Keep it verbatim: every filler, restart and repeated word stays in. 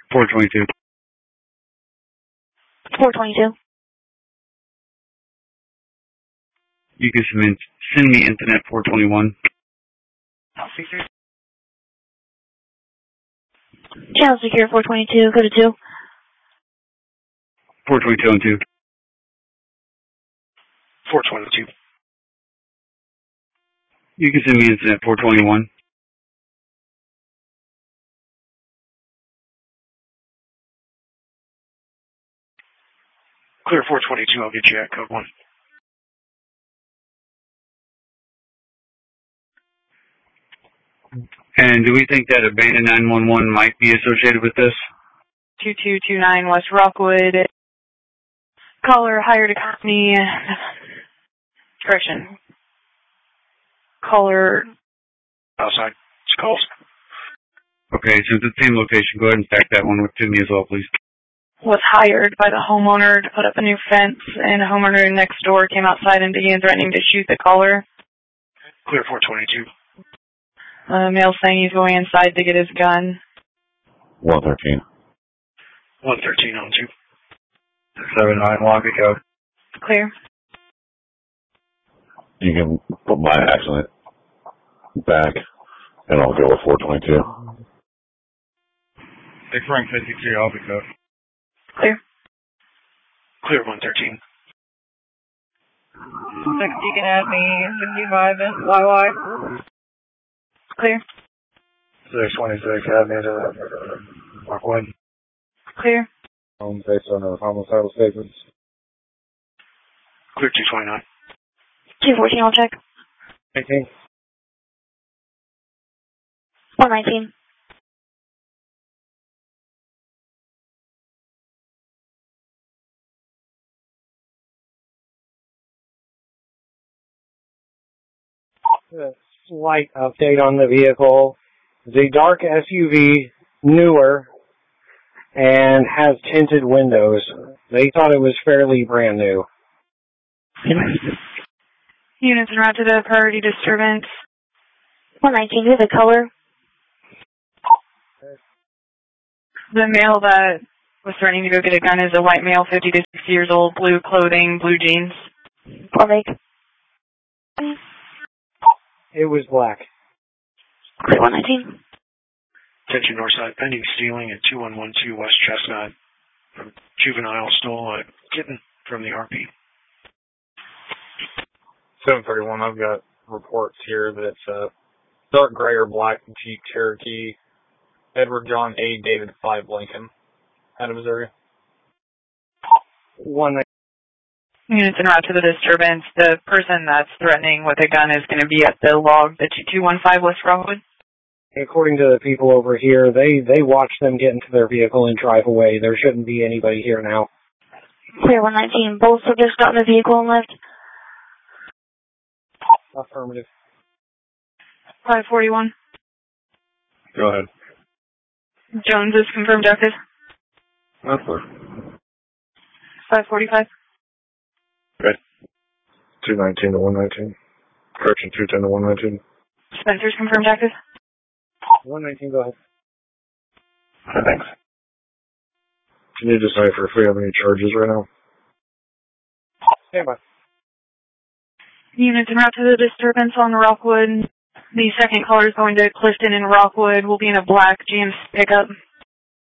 four twenty-two. four twenty-two. You can send, send me incident four twenty-one. Channel secure four twenty-two, go to two. four twenty-two on two. four twenty-two. You can send me incident four twenty-one. Clear four twenty-two, I'll get you at code one. And do we think that abandoned nine one one might be associated with this? two two two nine West Rockwood. Caller hired a company. Correction. Caller. Outside. It's calls. Okay, so it's the same location. Go ahead and stack that one with to me as well, please. Was hired by the homeowner to put up a new fence, and the homeowner next door came outside and began threatening to shoot the caller. Clear four twenty-two. Uh, male saying he's going inside to get his gun. one thirteen. one thirteen on two. seven nine, Walkie code. Clear. You can put my accident back, and I'll go with four twenty-two. Hey, Frank fifty-three, Walkie code. Clear. Clear one thirteen. Six Deacon at me, fifty-five, Y Y. Clear. six twenty-six, add me to Mark one. Clear. Um, based on our homicidal statements. Clear two twenty-nine. two fourteen, I'll check. eighteen. one nineteen. A slight update on the vehicle. The dark S U V, newer, and has tinted windows. They thought it was fairly brand new. Units en route to the priority disturbance. one nineteen, do you have the color? The male that was threatening to go get a gun is a white male, fifty to sixty years old, blue clothing, blue jeans. What make? It was black. Clear one nineteen. Attention Northside, pending stealing at two one one two West Chestnut. From juvenile stole a kitten from the R P. seven thirty-one, I've got reports here that it's a dark gray or black Jeep Cherokee, Edward John A. David five Lincoln, out of Missouri. One Units en route to the disturbance. The person that's threatening with a gun is going to be at the log, the two two one five West Rockwood. According to the people over here, they, they watched them get into their vehicle and drive away. There shouldn't be anybody here now. Clear one nineteen. Both subjects got in the vehicle and left. Affirmative. five forty-one. Go ahead. Jones is confirmed active. That's clear. five forty-five. Good. two nineteen to one nineteen. Correction, two ten to one nineteen. Spencer's confirmed active. one nineteen, go ahead. Thanks. Can you decipher if we have any charges right now? Stand by. Units en route to the disturbance on Rockwood. The second caller is going to Clifton and Rockwood. Will be in a black G M C pickup.